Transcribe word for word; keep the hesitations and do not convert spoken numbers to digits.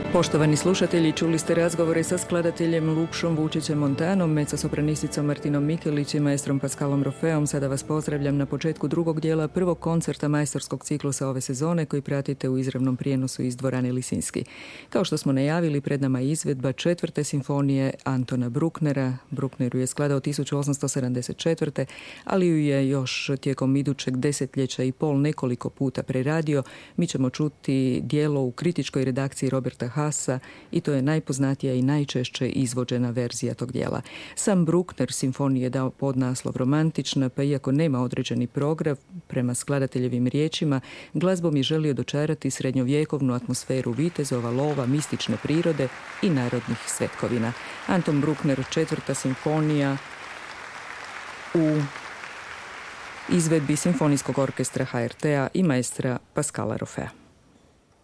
Poštovani slušatelji, čuli ste razgovore sa skladateljem Lukšom Vučićem Montanom, mezzosopranisticom Martinom Mikelić i maestrom Pascalom Rofeom. Sada vas pozdravljam na početku drugog dijela prvog koncerta majstorskog ciklusa ove sezone koji pratite u izravnom prijenosu iz dvorane Lisinski. Kao što smo najavili, pred nama je izvedba četvrte simfonije Antona Brucknera. Bruckner ju je skladao tisuću osamsto sedamdeset četvrte. ali ju je još tijekom idućeg desetljeća i pol nekoliko puta preradio. Mi ćemo čuti dijelo u kritičkoj redakciji Roberta Haasa i to je najpoznatija i najčešće izvođena verzija tog dijela. Sam Bruckner simfoniji je dao podnaslov romantična, pa iako nema određeni program, prema skladateljevim riječima, glazbom je želio dočarati srednjovjekovnu atmosferu vitezova, lova, mistične prirode i narodnih svetkovina. Anton Bruckner, četvrta simfonija u izvedbi Simfonijskog orkestra H R T-a i maestra Pascala Rofea.